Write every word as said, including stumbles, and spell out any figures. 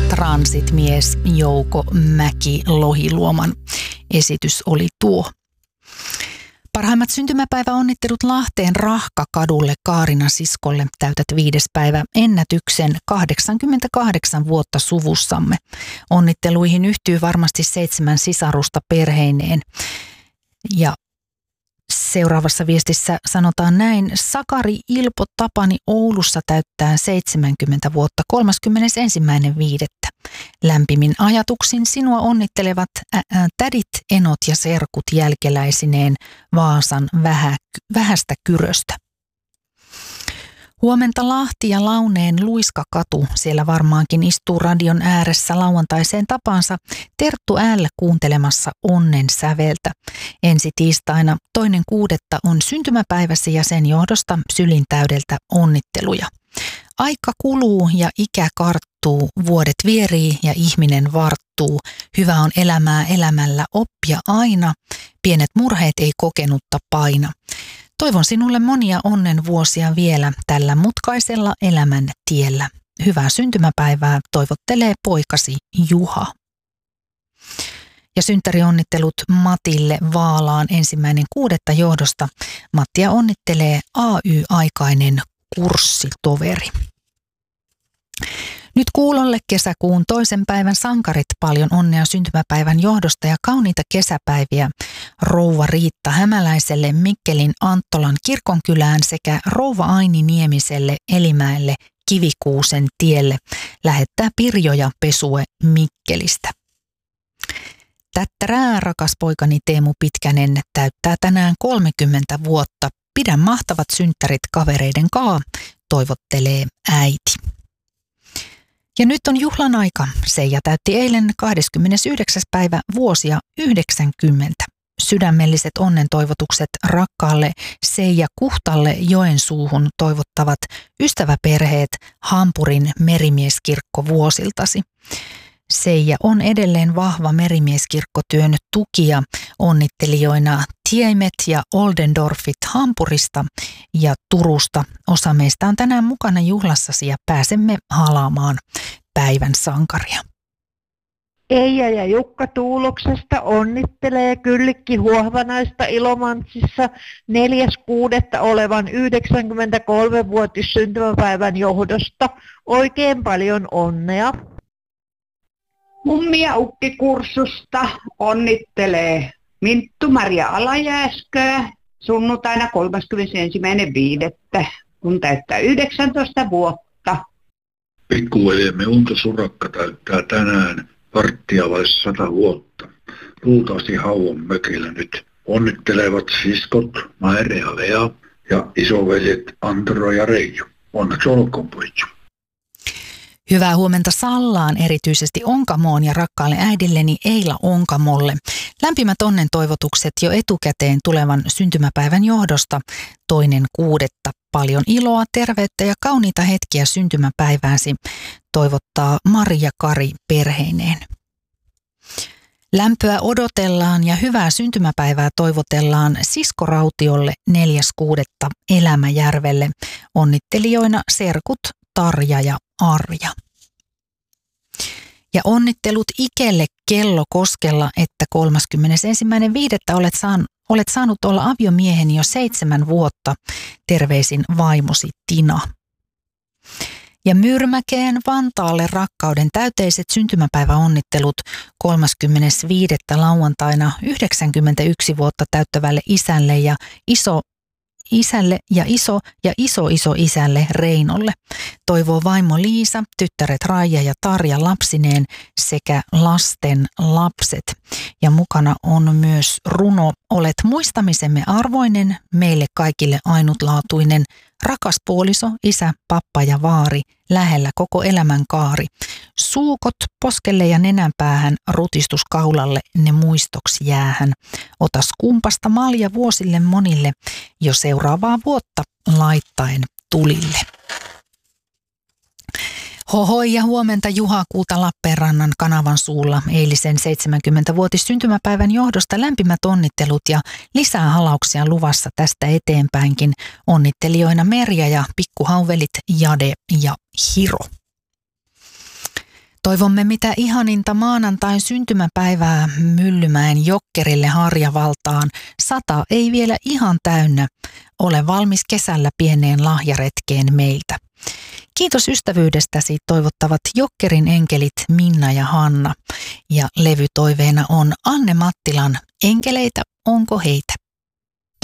transitmies Jouko Mäki-Lohiluoman esitys oli tuo. Parhaimmat syntymäpäiväonnittelut Lahteen Rahkakadulle Kaarina siskolle. Täytät viides päivä ennätyksen kahdeksankymmentäkahdeksan vuotta suvussamme. Onnitteluihin yhtyy varmasti seitsemän sisarusta perheineen. Ja seuraavassa viestissä sanotaan näin: Sakari Ilpo Tapani Oulussa täyttää seitsemänkymmentä vuotta kolmaskymmenesensimmäinen viidettä. Lämpimin ajatuksin sinua onnittelevat ä- ä- tädit, enot ja serkut jälkeläisineen Vaasan vähä, vähästä Kyröstä. Huomenta Lahti ja Launeen Luiskakatu. Siellä varmaankin istuu radion ääressä lauantaiseen tapansa Terttu Äällä kuuntelemassa onnen säveltä. Ensi tiistaina toinen kuudetta on syntymäpäiväsi ja sen johdosta sylin täydeltä onnitteluja. Aika kuluu ja ikä karttuu, vuodet vierii ja ihminen varttuu. Hyvä on elämää elämällä oppia aina, pienet murheet ei kokenutta paina. Toivon sinulle monia onnen vuosia vielä tällä mutkaisella elämän tiellä. Hyvää syntymäpäivää toivottelee poikasi Juha. Ja synttärionnittelut Matille Vaalaan ensimmäinen kuudetta johdosta. Mattia onnittelee A Y-aikainen kurssitoveri. Nyt kuulolle kesäkuun toisen päivän sankarit, paljon onnea syntymäpäivän johdosta ja kauniita kesäpäiviä rouva Riitta Hämäläiselle Mikkelin Anttolan kirkonkylään sekä rouva Aini Niemiselle Elimäelle Kivikuusen tielle. Lähettää Pirjo ja Pesue Mikkelistä. Tättärää, rakas poikani Teemu Pitkänen täyttää tänään kolmekymmentä vuotta. Pidä mahtavat synttärit kavereiden kaa, toivottelee äiti. Ja nyt on juhlan aika. Seija täytti eilen kahdeskymmenesyhdeksäs päivä vuosia yhdeksänkymmentä. Sydämelliset onnen toivotukset rakkaalle Seija Kuhtalle Joensuuhun toivottavat ystäväperheet Hampurin merimieskirkko vuosiltasi. Seija on edelleen vahva merimieskirkkotyön tukija, onnittelijoina Tieimet ja Oldendorfit Hampurista ja Turusta. Osa meistä on tänään mukana juhlassasi ja pääsemme halaamaan päivän sankaria. Eija ja Jukka Tuuloksesta onnittelee Kyllikki Huohvanaista Ilomantsissa neljäs kuudetta olevan yhdeksänkymmentäkolme-vuotis syntymäpäivän johdosta. Oikein paljon onnea. Mummi ja ukki Kursusta onnittelee Minttu Maria Alajääsköä sunnuntaina kolmaskymmenesensimmäinen viidettä kun täyttää yhdeksäntoista vuotta. Pikkuveljemme Unto Surakka täyttää tänään varttia vai sata vuotta. Luultavasti Hauon mökillä nyt onnittelevat siskot Maere ja Lea ja isoveljet Antero ja Reijo. Onneksi olkoon pojitsu. Hyvää huomenta Sallaan, erityisesti Onkamoon ja rakkaalle äidilleni Eila Onkamolle. Lämpimät onnen toivotukset jo etukäteen tulevan syntymäpäivän johdosta. Toinen kuudetta. Paljon iloa, terveyttä ja kauniita hetkiä syntymäpäivääsi toivottaa Maria Kari perheineen. Lämpöä odotellaan ja hyvää syntymäpäivää toivotellaan Sisko Rautiolle neljäs kuudetta Elämäjärvelle. Onnittelijoina serkut Tarja ja Arja. Ja onnittelut Ikelle Kellokoskella, että kolmaskymmenesensimmäinen viidettä olet, saan, olet saanut olla aviomieheni jo seitsemän vuotta. Terveisin vaimosi Tina. Ja Myyrmäkeen Vantaalle rakkauden täyteiset syntymäpäiväonnittelut kolmaskymmenes viidettä lauantaina yhdeksänkymmentäyksi vuotta täyttävälle isälle ja iso isälle ja iso ja iso iso isälle Reinolle. Toivoo vaimo Liisa, tyttäret Raija ja Tarja lapsineen sekä lasten lapset. Ja mukana on myös runo Olet muistamisemme arvoinen, meille kaikille ainutlaatuinen, rakas puoliso, isä, pappa ja vaari, lähellä koko elämän kaari. Suukot poskelle ja nenänpäähän, rutistus kaulalle, ne muistoksi jäähän. Otas kumpasta malja vuosille monille, jo seuraavaa vuotta laittaen tulille. Hohoi ja huomenta Juha Kuuta Lappeenrannan kanavan suulla eilisen seitsemänkymmentävuotis syntymäpäivän johdosta lämpimät onnittelut ja lisää halauksia luvassa tästä eteenpäinkin. Onnittelijoina Merja ja pikkuhauvelit Jade ja Hiro. Toivomme mitä ihaninta maanantain syntymäpäivää Myllymäen Jokkerille Harjavaltaan. Sata ei vielä ihan täynnä. Ole valmis kesällä pieneen lahjaretkeen meiltä. Kiitos ystävyydestäsi, toivottavat Jokkerin enkelit Minna ja Hanna. Ja levytoiveena on Anne Mattilan Enkeleitä, onko heitä?